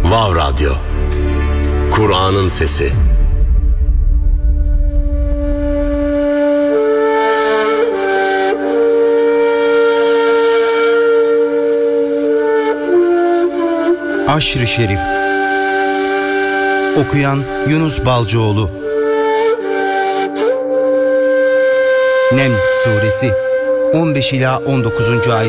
Vav Radyo, Kur'an'ın sesi. Aşr-ı Şerif. Okuyan Yunus Balcıoğlu. Neml Suresi 15 ila 19. ayet.